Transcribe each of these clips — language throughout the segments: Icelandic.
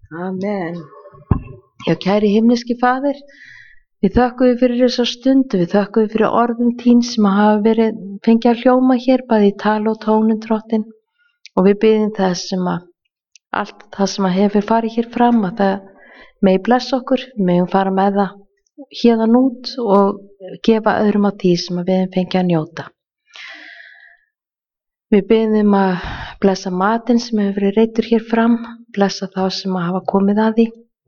Amen. Já, kæri himneski Faðir, við þökkum þér fyrir þessa stundu, við þökkum þér fyrir orðin þín sem hafa fengið að hljóma hér, bæði í tali og tónum Drottin, og við biðjum þess sem að allt það sem hefur farið hér fram, að það megi blessa okkur, við megum fara með það héðan út og gefa öðrum á því sem við hefum fengið að njóta. Við biðjum að blessa matinn sem hefur verið reiddur hér fram, blessa þá sem hafa komið að því.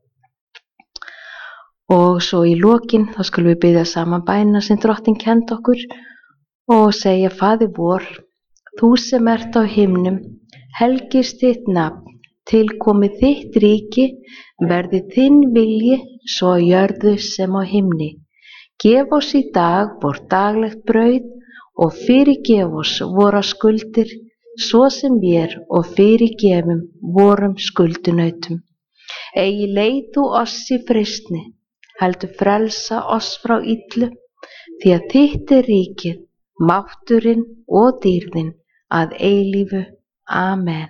Og svo í lokin þá skulum við biðja saman bænina sem Drottinn kenndi okkur og segja: Faðir vor, þú sem ert á himnum, helgist þitt nafn, tilkomi þitt ríki, verði þinn vilji svo á jörðu sem á himni. Gef oss í dag vort daglegt brauð og fyrirgef oss vora skuldir, svo sem vér og fyrirgefum vorum skuldunautum. Eigi leið þú oss í freistni, heldur frelsa oss frá illu, því að þitt er ríkið, mátturinn og dýrðin að eilífu. Amen.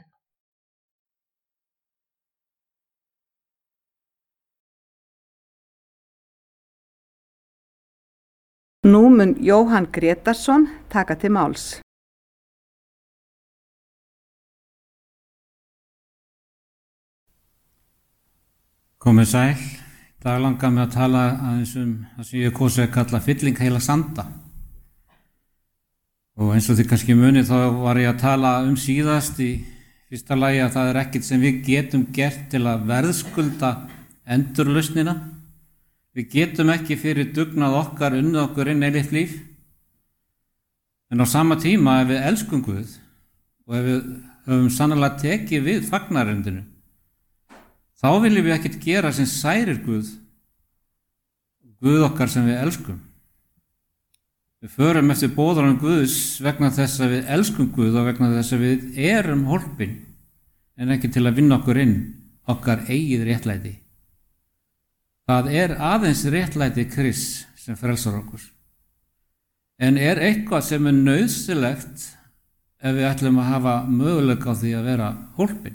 Nú mun Jóhann Grétarsson taka til máls. Komið sæl. Í dag langar mig að tala aðeins það sem ég kosið að kalla fylling heilags anda. Og eins og þið kannski munið þá var ég að tala síðast í fyrsta lagi að það er ekkert sem við getum gert til að verðskulda endurlausnina. Við getum ekki fyrir dugnað okkar unnið okkur inn eilíft líf. En á sama tíma ef við elskum Guð og ef við höfum sannarlega tekið við fagnarendinu, þá viljum við ekkert gera sem særir Guð okkar sem við elskum. Við förum eftir boðorðum Guðs vegna þess að við elskum Guð og vegna þess að við erum hólpin, en ekki til að vinna okkur inn okkar eigið réttlæti. Það er aðeins réttlæti Krists sem frelsar okkur. En er eitthvað sem er nauðsynlegt ef við ætlum að hafa möguleika á því að vera hólpin?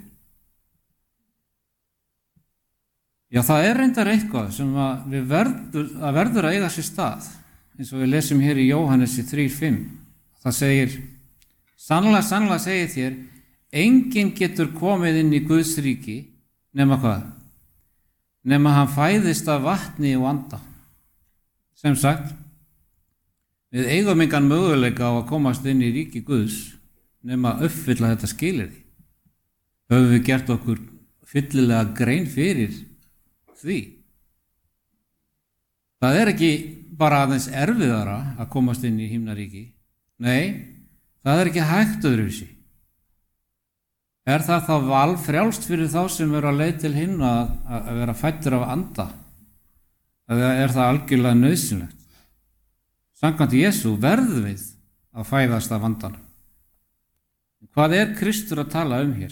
Já, það er reyndar eitthvað sem verður að eiga sér stað, eins og við lesum hér í Jóhannesi 3:5. Það segir: Sannlega, sannlega segi þér, enginn getur komið inn í Guðs ríki nema hvað? Nema hann fæðist af vatni og anda. Sem sagt, við eigum engan möguleika á að komast inn í ríki Guðs nema uppfylla þetta skilyrði. Höfum við gert okkur fyllilega grein fyrir því? Það er ekki bara aðeins erfiðara að komast inn í himnaríki. Nei, það er ekki hægt öðruvísi. Er það þá valfrjálst fyrir þá sem eru að leið til himna að vera fæddir af anda? Eða er það algjörlega nauðsynlegt? Samkvæmt Jesú verðum við að fæðast af andanum. Hvað er Kristur að tala hér?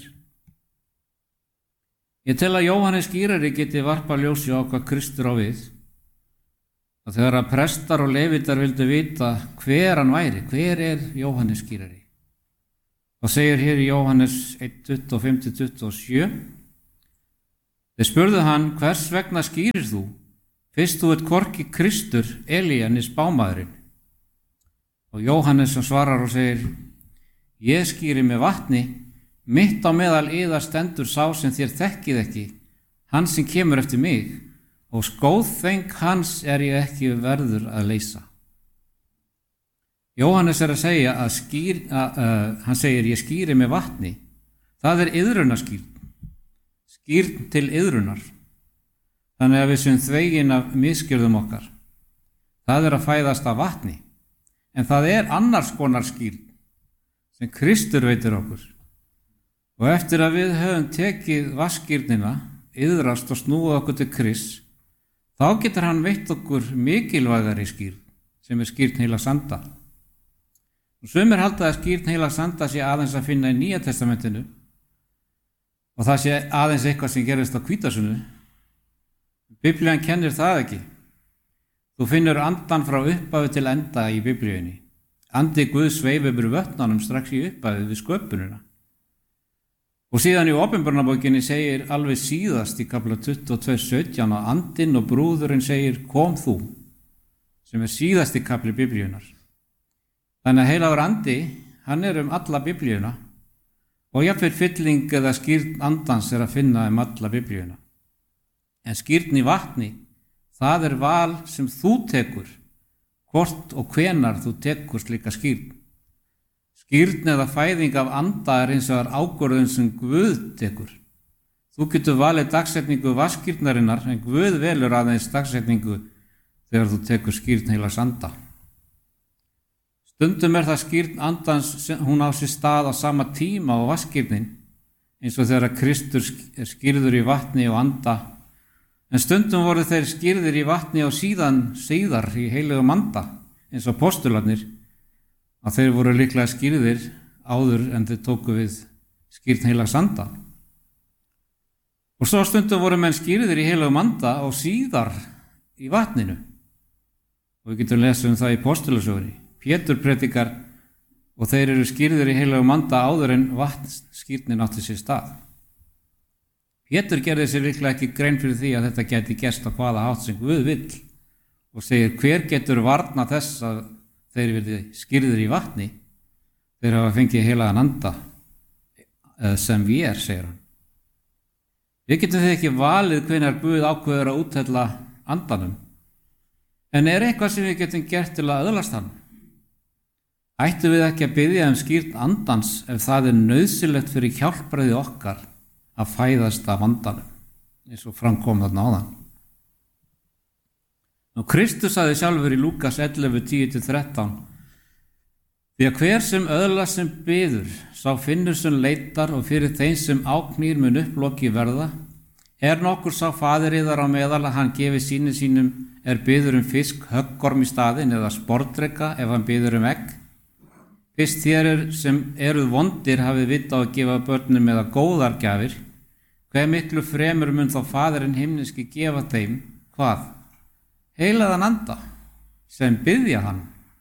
Ég tel að Jóhannes skírari geti varpað ljósi á hvað Kristur á við. Og þegar að prestar og levítar vildu vita hver hann væri, hver er Jóhannes skírari? Og segir hér í Jóhannes 1:25-27: Þeir spurðu hann: Hvers vegna skýrir þú? Fyrst þú ert hvorki Kristur, Elía né spámaðurinn. Og Jóhannes svarar og segir: Ég skýri með vatni, mitt á meðal yðar stendur sá sem þér þekkið ekki, hann sem kemur eftir mig, og skóðfeng hans er ég ekki verður að leysa. Jóhannes er að segja hann segir: Ég skýri með vatni. Það er iðrunarskýrn, skýrn til iðrunar. Þannig að við séum þvegin af misgjörðum okkar. Það er að fæðast af vatni. En það er annars konar skýrn sem Kristur veitir okkur. Og eftir að við höfum tekið vatnsskýrnina, iðrast og snúið okkur til Krists, þá getur hann veitt okkur mikilvægari skýrn, sem er skýrn heilags anda. Og sumir halda að skýrn heilags anda sé aðeins að finna í Nýja testamentinu og það sé aðeins eitthvað sem gerist á hvítasunnu. Biblían kennir það ekki. Þú finnur andan frá upphafi til enda í Biblíunni. Andi Guðs sveif yfir vötnunum strax í upphafi við sköpunina. Og síðan í Opinberunarbókinni segir alveg síðast í kapla 22:17 að andinn og brúðurinn segir kom þú, sem síðasti kapli Biblíunar. Þannig að heilagur andi, hann alla Biblíuna og jafnvel fylling eða skýrn andans að finna alla Biblíuna. En skýrn í vatni, það val sem þú tekur, hvort og hvenar þú tekur slíka skýrn. Skýrn eða fæðing af anda eins og ákvörðun sem Guð tekur. Þú getur valið dagsetningu vatnsskýrnarinnar en Guð velur aðeins dagsetningu þegar þú tekur skýrn heilags anda. Stundum það skýrn andans, hún á sér stað á sama tíma og vatnsskýrnin, eins og þegar Kristur skýrður í vatni og anda. En stundum voru þeir skýrðir í vatni og síðar í heilugum anda, eins og postularnir, að þeir voru líklega skýrðir áður en þeir tóku við skýrn heilags anda. Og svo stundum voru menn skýrðir í heilugum anda og síðar í vatninu. Og við getum lesað það í postulasögunni. Pétur predikar og þeir skýrðir í heilugum anda áður en vatnsskýrnin átti sér stað. Pétur gerði sér líklega ekki grein fyrir því að þetta gæti gerst á hvaða hátt sem Guð vill og segir hver getur varna þess að þeir verði skýrðir í vatni, þeir hafa fengið heilagan anda sem við segir hann. Við getum því ekki valið hvenær Guð ákveður að úthella andanum, en eitthvað sem við getum gert til að öðlast hann? Ættum við ekki að biðja skýrn andans ef það nauðsynlegt fyrir hjálpræði okkar að fæðast af andanum, eins og framkom þarna áðan. Og Kristus sagði sjálfur í Lúkas 11:10-13: Því að hver sem öðlast sem biður, sá finnur sem leitar og fyrir þeim sem áknýr mun upploki verða. Nokkur sá faðir yðar á meðal að hann gefi sínum biður fisk höggorm í staðinn eða sportdreka ef hann biður egg. Fyrst þér sem eruð vondir hafið vita á að gefa börnum eða góðar gjafir, hve miklu fremur mun þá faðirinn himneski gefa þeim, hvað? Heilagan anda, sem biðja hann.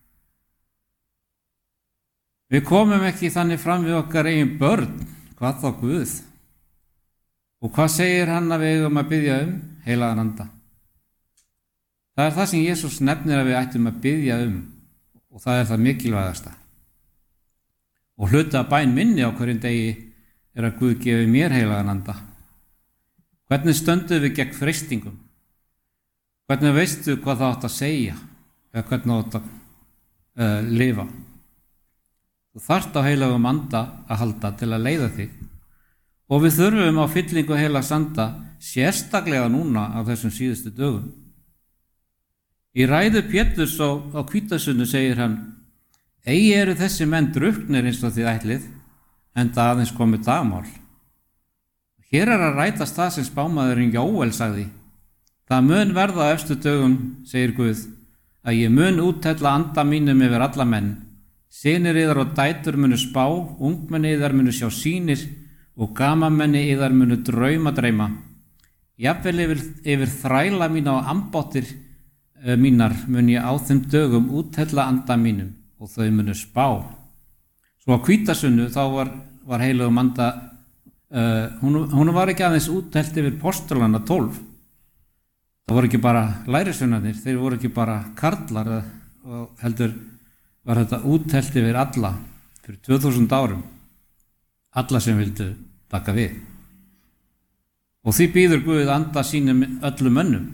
Við komum ekki þannig fram við okkar eigin börn, hvað þá Guð? Og hvað segir hann að við eigum að biðja heilagan anda? Það það sem Jesús nefnir að við ættum að biðja og það það mikilvægasta. Og hluta bæn minni á hverjum degi að Guð gefi mér heilagan anda. Hvernig stöndum við gegn freistingum? Hvernig veistu hvað það átt að segja eða hvernig það átt að lifa? Þú þarft á heilagum anda að halda til að leiða þig og við þurfum á fyllingu heilags anda sérstaklega núna á þessum síðustu dögum. Í ræðu Péturs á Hvítasunnu segir hann: Eigi eru þessi menn drukknir eins og þið ætlið, enda aðeins komið dagmál. Hér að rætast það sem spámaðurinn Jóel sagði: Það mun verða á efstu dögum, segir Guð, að ég mun úthella anda mínum yfir alla menn. Synir yðar og dætur munu spá, ungmenni yðar munu sjá sýnir og gamamenni yðar munu dreyma. Jafnvel yfir þræla mína og ambáttir mínar mun ég á þeim dögum úthella anda mínum og þau munu spá. Svo á Hvítasunnu þá var heilagum anda, hún var ekki aðeins úthellt yfir postulana 12. Það voru ekki bara lærisveinarnir, þeir voru ekki bara karlar, heldur var þetta úthellt yfir alla fyrir 2000 árum, alla sem vildu taka við. Og því býður Guð anda sínum öllum mönnum.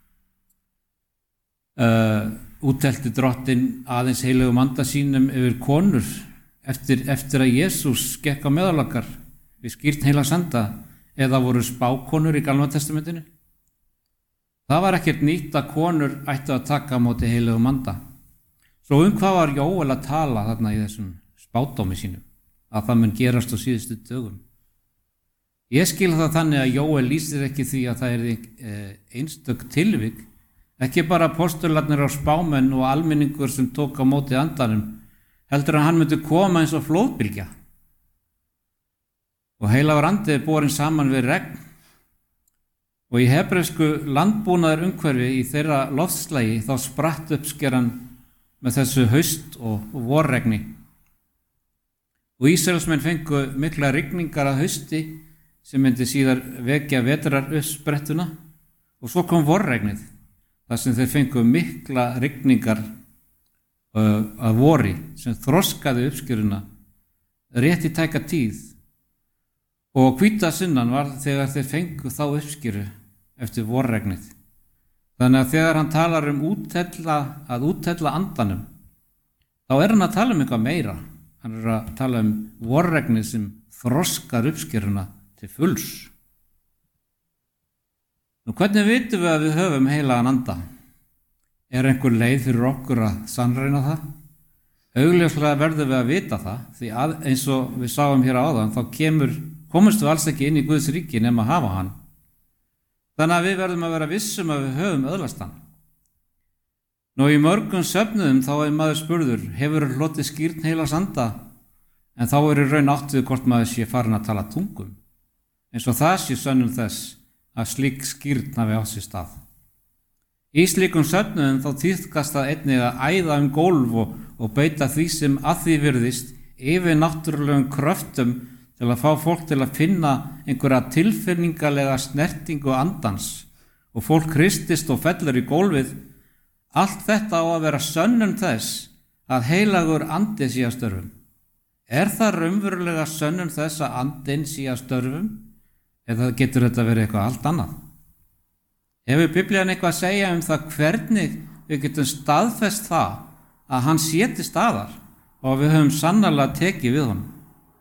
Úthelti drottinn aðeins heilagum anda sínum yfir konur eftir að Jesús gekk á meðal okkar við skýrn heilags anda, eða voru spákonur í Gamla testamentinu. Það var ekkert nýtt að konur ættu að taka á móti heilagum anda. Svo hvað var Jóel að tala þarna í þessum spádómi sínum, að það mun gerast á síðustu dögum? Ég skil það þannig að Jóel lýsir ekki því að það einstök tilvik, ekki bara postularnir á spámenn og almenningur sem tók á móti andanum, heldur að hann myndi koma eins og flóðbylgja. Og heilagur andi borinn saman við regn. Og í hebresku landbúnaðar umhverfi í þeirra loftslagi þá spratt uppskeran með þessu haust og vorregni. og Ísraelsmenn fengu mikla rigningar að hausti sem myndi síðar vekja vetraruppsprettuna, og svo kom vorregnið þar sem þeir fengu mikla rigningar að vori sem þroskaði uppskjöruna rétt í tæka tíð, og hvítasunnan var þegar þeir fengu þá uppskjöru eftir vorregnið. Þannig að þegar hann talar að úthella andanum, þá hann að tala eitthvað meira. Hann að tala vorregnið sem þroskar uppskjöruna til fulls. Nú, hvernig vitum við að við höfum heilagan anda? Einhver leið fyrir okkur að sannreyna það? Augljóslega verðum við að vita það, því að eins og við sáum hér áðan, þá komumst við alls ekki inn í Guðs ríki nema að hafa hann. Þannig að við verðum að vera vissum að við höfum öðlast hann. Nú, í mörgum söfnuðum þá maður spurður, hefur hlotið skírn heilags anda? En þá í raun átt við hvort maður sé farin að tala tungum, eins og það sé sönnun þess að slík skírn hafi átt sér stað. Í slíkum söfnuðum þá tíðkast það einnig að æða gólf og beita því sem að því virðist yfir náttúrulegum kröftum til að fá fólk til að finna einhverja tilfinningalega snertingu andans, og fólk hristist og fellur í gólfið. Allt þetta á að vera sönnun þess að heilagur andi sé að störfum. Er það raunverulega sönnun þess að andinn sé að störfum, eða getur þetta verið eitthvað allt annað? Hefur Biblían eitthvað að segja það hvernig við getum staðfest það að hann sé til staðar og við höfum sannarlega tekið við honum?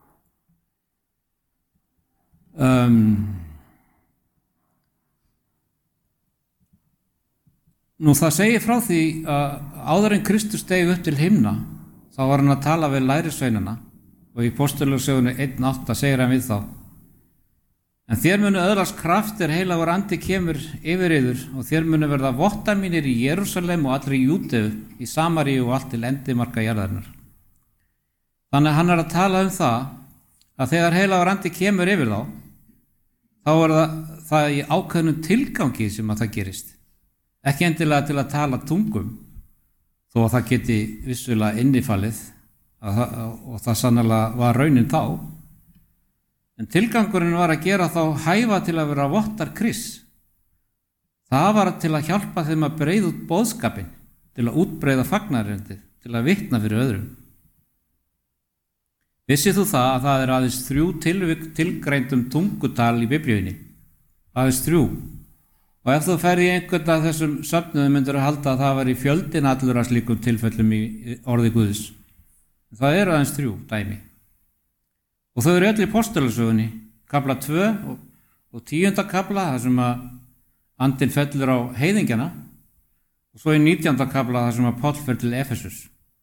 Nú, það segir frá því að áður en Kristus steig upp til himna, þá var hann að tala við lærisveinana, og í Póstulagssögunni 1:8 segir hann við þá: En þér munu öðlast kraft heilagur andi kemur yfir yður, og þér munu verða vottar mínir í Jerúsalem og allri Júdeu, í Samaríu og allt til endimarka jarðarinnar. Þannig að hann að tala það að þegar heilagur andi kemur yfir þá er það í ákveðnum tilgangi sem að það gerist. Ekki endilega til að tala tungum, þó að það geti vissulega innifallið, og það sannarlega var raunin þá. En tilgangurinn var að gera þá hæfa til að vera vottar Krists. Það var til að hjálpa þeim að breiða út boðskapinn, til að útbreiða fagnaðarerindið, til að vitna fyrir öðrum. Vissið þú það að það aðeins 3 tilgreindum tungutal í Biblíunni? Aðeins 3. Og ef þú ferð í einhvern af þessum söfnuðum myndir að halda að það var í fjöldin allur að slíkum tilfellum í orði Guðs. Það aðeins 3 dæmi. Og þau öll í Póstulagssögunni, kafla 2 og 10. kafla, þar sem að andinn fellur á heiðingjana, og svo í 19. kafla, þar sem að Páll fer til Efesus.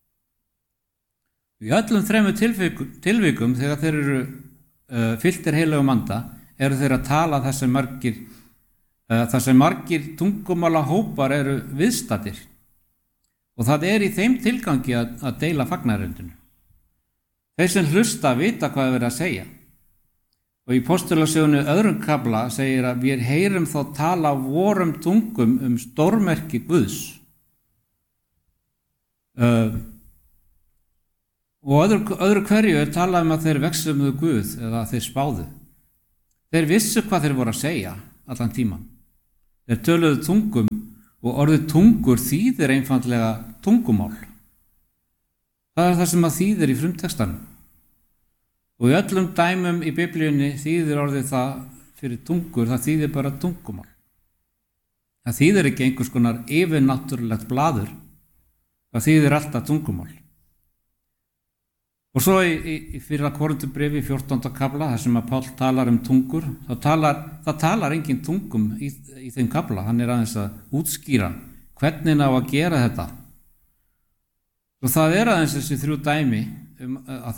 Í öllum 3 tilvikum þegar þeir eru fylltir heilagum anda, eru þeir að tala þar sem margir tungumála hópar eru viðstaddir, og það í þeim tilgangi að deila fagnaðarerindinu. Þeir sem hlusta vita hvað er verið að segja. Og í Póstulagssögunni 2. kafla segir að við heyrum þá tala vorum tungum stórmerki Guðs. Og öðru hverju talað að þeir vexluðu Guð eða þeir spáðu. Þeir vissu hvað þeir voru að segja allan tíman. Þeir töluðu tungum, og orðið tungur þýðir einfaldlega tungumál. Það það sem að þýðir í frumtextanum. Og í öllum dæmum í Biblíunni þýðir orðið það fyrir tungur, það þýðir bara tungumál. Það þýðir ekki einhvers konar yfirnáttúrulegt blaður, það þýðir alltaf tungumál. Og svo í 1. Korinthubréfi 14. kafla, þar sem að Páll talar tungur, það talar engin tungum í þeim kafla. Hann aðeins að útskýra hvernig á að gera þetta. Og það aðeins þessi 3 dæmi að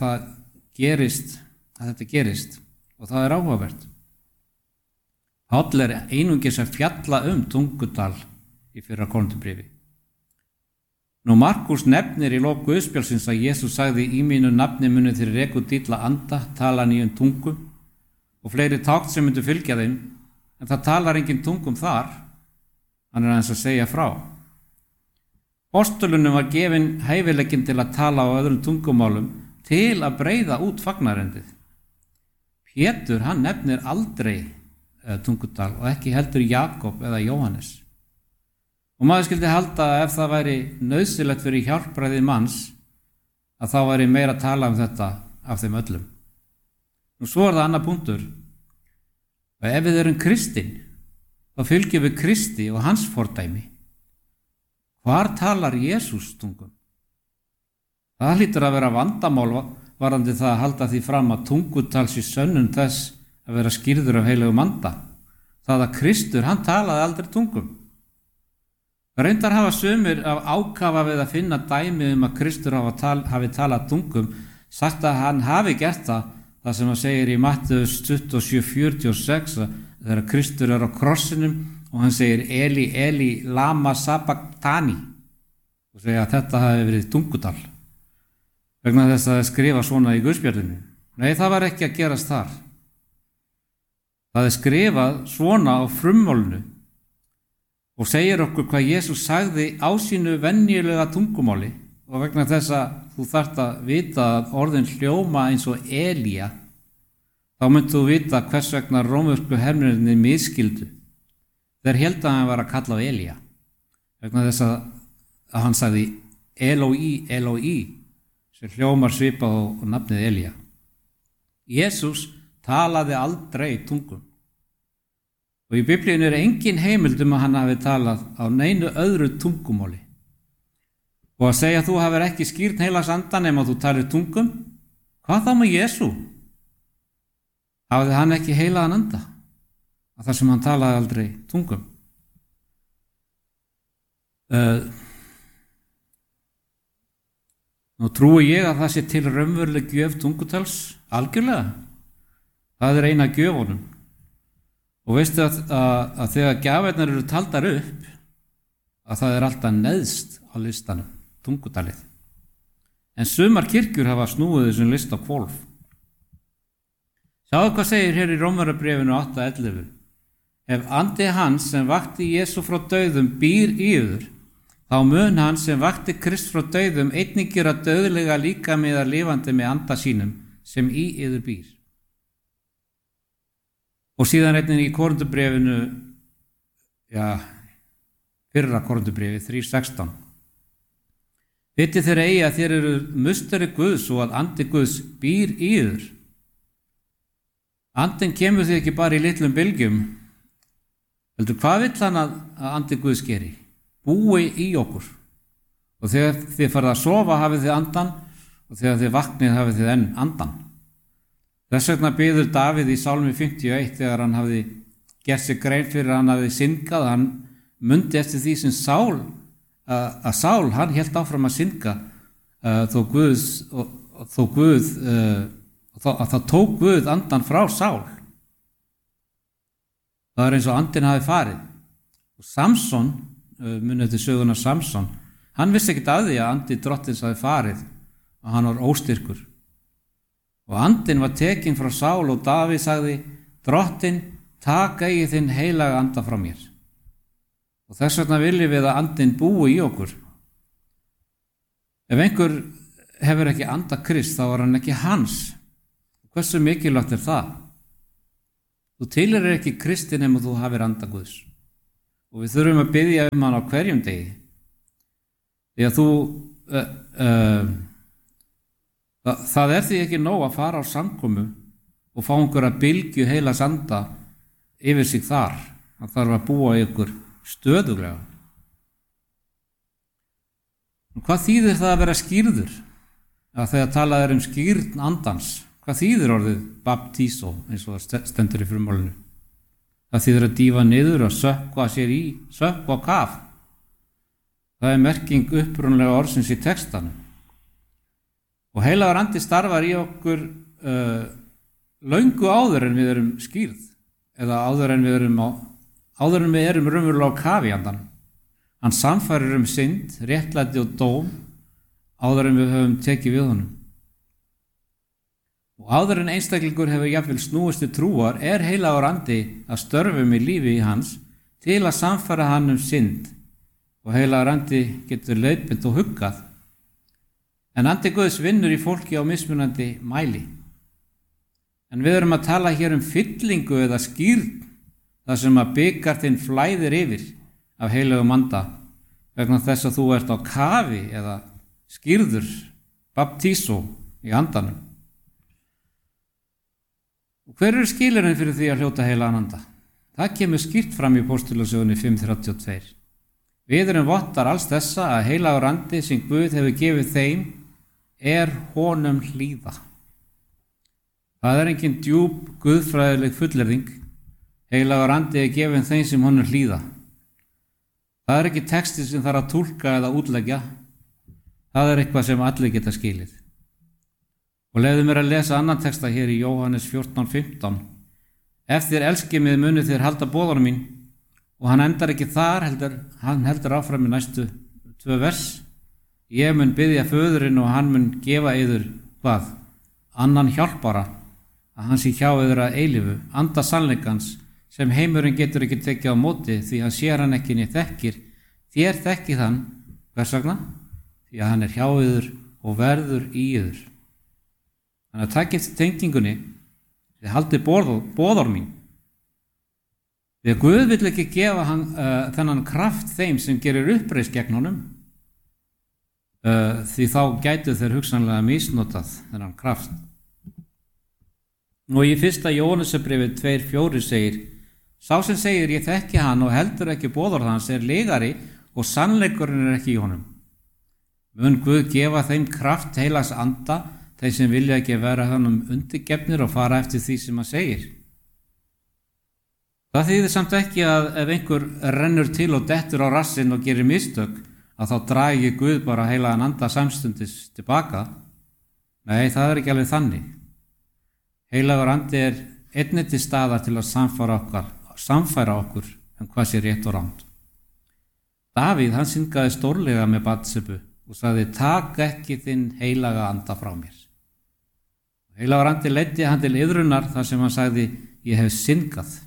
þetta gerist, og það áhugavert. Páll einungis að fjalla tungutal í 1. Korinthubréfi. Nú, Markús nefnir í lok Guðspjallsins að Jesús sagði: Í mínu nafni munu þér reka út illa anda, tala nýjum tungum, og fleiri tákn sem myndu fylgja þeim, en það talar engin tungum þar. Hann aðeins að segja frá. Postulunum var gefin hæfileikinn til að tala á öðrum tungumálum til að breiða út fagnaðarerindið. Pétur, hann nefnir aldrei tungutal og ekki heldur Jakob eða Jóhannes. Og maður skildi halda að ef það væri nauðsynlegt fyrir hjálpræði manns að þá væri meira að tala um þetta af þeim öllum. Nú svo það annar punktur. Og ef við erum kristin, þá fylgjum við Kristi og hans fordæmi. Hvar talar Jesús tungum? Það hlýtur að vera vandamál varðandi það að halda því fram að tungutal sé sönnun þess að vera skýrður af heilögum anda. Það að Kristur, hann talaði aldrei tungum. Reyndar hafa sumir af ákafa við að finna dæmi að Kristur hafi talað tungum, sagt að hann hafi gert það sem að segir í Mattheus 27:46 þegar Kristur á krossinum og hann segir Eli, Eli, lama sabachthani og segja að þetta hafi verið tungutal. Vegna þess að það skrifa svona í Guðspjallinu. Nei, það var ekki að gerast þar. Það skrifað svona á frummálinu og segir okkur hvað Jesús sagði á sínu venjulega tungumáli og vegna þess að þú þarft að vita að orðin hljóma eins og Elía, þá myndt þú vita hvers vegna rómversku hermennirnir misskildu. Þeir héldu að hann var að kalla á Elía, vegna þess að hann sagði Eloi, Eloi, sem hljómar svipað á nafnið Elía. Jesús talaði aldrei tungum. Og í Biblíunni er engin heimild að hann hafi talað á neinu öðru tungumáli. Og að segja að þú hafir ekki skýrt heilags anda nema þú talir tungum, hvað þá með Jesú? Hafði hann ekki heilagan anda? Að þar sem hann talaði aldrei tungum. Nú trúi ég að það sé til raunveruleg gjöf tungutals, algjörlega. Það er eina gjöfunum. Og veistu að þegar gjafirnar eru taldar upp, að það er alltaf neðst á listanum, tungutalið. En sumar kirkjur hafa snúið þessum list á hvolf. Sjáðu hvað segir hér í Rómverjabréfinu 8:11. Ef andi hans sem vakti Jesú frá dauðum býr í yður, þá mun hann sem vakti Krist frá dauðum einnig gera dauðlega líkamið lifandi með anda sínum sem í yður býr. Og síðan einnig í Korinthubréfinu, fyrra Korinthubréfi 3:16. Vitið þér eigi að þér eru musteri Guðs og að andi Guðs býr í yður. Andin kemur því ekki bara í litlum bylgjum. Heldur, hvað vill hann að andi Guðs geri? Búi í okkur. Og þegar þið farið að sofa hafið þið andan og þegar þið vaknið hafið þið enn andan. Þess vegna biður Davíð í Sálmi 51 þegar hann hafði gert sig grein fyrir að hann hafði syngað, hann mundi eftir því sem Sál, hann hélt áfram að synga það tók Guð andan frá Sál. Það er eins og andin hafi farið. Og Samson, munið til söguna Samson, hann vissi ekkert af því að andi drottins hafi farið og hann var óstyrkur. Og andin var tekin frá Sál og Davíð sagði, drottin, taka í þinn heilaga anda frá mér. Og þess vegna viljum við að andin búi í okkur. Ef einhver hefur ekki anda Krist, þá er hann ekki hans. Hversu mikilvægt er það? Þú tilheyrir ekki Kristi nema þú hafir anda Guðs. Og við þurfum að biðja hann á hverjum degi. Því að það er því ekki nóg að fara á samkomu og fá einhverja bylgju heilags anda yfir sig þar. Það þarf að búa ykkur stöðuglega. Hvað þýðir það að vera skýrður? Að þegar talað er skýrn andans, hvað þýðir orðið baptísó eins og það stendur í frummálinu? Það þýðir að dýfa niður og sökkva sér í, sökkva kaf. Það er merking upprunlega orðsins í textanum. Og heilagur andi starfar í okkur löngu áður en við erum skýrð, eða áður en við erum raunverulega á kafi andan. Hann samfærir synd, réttlæti og dóm áður en við höfum tekið við honum. Og áður en einstaklingur hefur jafnvel snúist til trúar er heilagur andi að störfum í lífi hans til að samfæra hann synd og heilagur andi getur leiðbeint og huggað. En andi Guðs vinnur í fólki á mismunandi mæli. En við erum að tala hér fyllingu eða skírn, þar sem að bikartinn flæðir yfir af heilögum anda vegna þess að þú ert á kafi eða skírður, baptísó í andanum. Og hver eru skilyrðin fyrir því að hljóta heilagan anda? Það kemur skýrt fram í Póstulasögunni 5:32. Við erum vottar alls þessa að heilagur andi sem Guð hefur gefið þeim honum hlýða. Það engin djúp guðfræðileg fullyrðing. Heilagur andi gefinn þeim sem honum hlýða. Það ekki texti sem þarf að túlka eða útleggja. Það eitthvað sem allir geta skilið. Og leyfðu mér að lesa annan texta hér í Jóhannes 14:15. Ef þér elskið mig munið þér halda boðorð mín. Og hann endar ekki þar, hann heldur áfram í næstu 2 vers. Ég mun biðja föðurinn og hann mun gefa yður hvað? Annan hjálpara, að hann sé hjá yður að eilífu, anda sannleikans, sem heimurinn getur ekki tekið á móti, því hann sér hann ekki né þekkir. Þér þekkið hann, hvers vegna? Því að hann hjá yður og verður í yður. Þannig að takið tengingunni, þið haldið boðorð mín. Því að Guð vill ekki gefa þennan kraft þeim sem gerir uppreist gegn honum, því þá gætu þeir hugsanlega misnotað þennan kraft. Og í 1. Jóhannesarbréfi 2:4 segir: Sá sem segir ég þekki hann og heldur ekki boðorð hans lygari og sannleikurinn ekki í honum. Mun Guð gefa þeim kraft heilags anda, þeir sem vilja ekki vera honum undirgefnir og fara eftir því sem hann segir. Það þýðir samt ekki að ef einhver rennur til og dettur á rassinn og gerir mistök, að þá dragi Guð bara heilagan anda samstundis tilbaka. Nei, það ekki alveg þannig. Heilagur andi einnig til staðar til að samfæra okkur hvað sé rétt og rangt. Davíð, hann syngaði stórlega með Batsebu og sagði: Takk ekki þinn heilaga anda frá mér. Heilagur andi leiddi hann til iðrunar þar sem hann sagði: Ég hef syngað.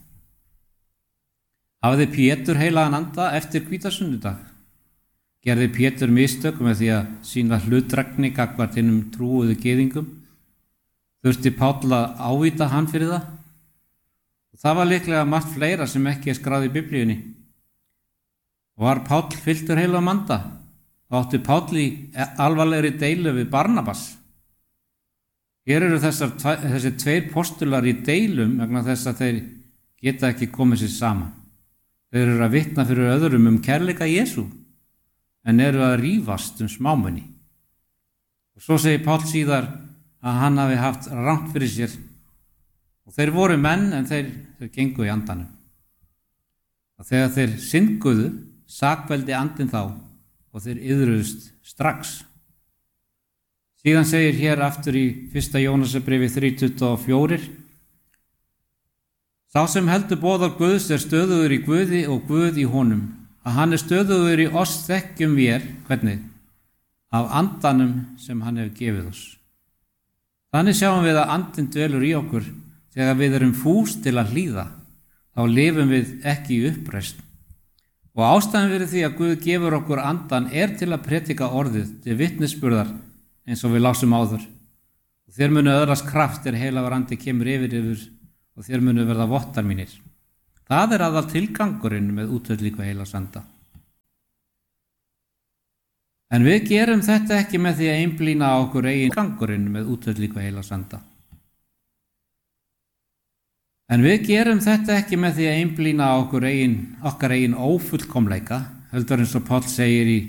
Hafði Pétur heilagan anda eftir hvítasunnudag? Gerði Pétur mistök með því að sýna hlutdrægni gagnvart hinum trúuðu gyðingum? Þurfti Páll að ávíta hann fyrir það? Og það var líklega margt fleira sem ekki skráð í Biblíunni. Var Páll fylltur heilagum anda? Átti Páll í alvarlegri deilu við Barnabas? Hér eru þessi 2 postular í deilum vegna þess að þeir geta ekki komið sér saman. Þeir eru að vitna fyrir öðrum kærleika Jesú, en eru að rífast smámuni. Og svo segir Páll síðar að hann hafi haft rangt fyrir sér og þeir voru menn en þeir gengu í andanum. Og þegar þeir synguðu, sakveldi andinn þá og þeir iðruðust strax. Síðan segir hér aftur í 1. Jóhannesarbréfi 3:24: Sá sem heldur boðorð Guðs stöðugur í Guði og Guð í honum, að hann stöðugur í oss þekkjum vér, hvernig? Af andanum sem hann hefur gefið oss. Þannig sjáum við að andinn dvelur í okkur þegar við erum fús til að hlýða, þá lifum við ekki í uppreisn. Og ástæðan fyrir því að Guð gefur okkur andan til að predika orðið til vitnisburðar eins og við lásum áður. Og þér munu öðlast kraft heilagur andi kemur yfir og þér munu verða vottar mínir. Það aðal tilgangurinn með útöllíku heilags anda. En við gerum þetta ekki með því að einblína á okkur eigin gangurinn með útöllíku heilags anda. En við gerum þetta ekki með því að einblína á okkar eigin ófullkomleika, heldur eins og Páll segir í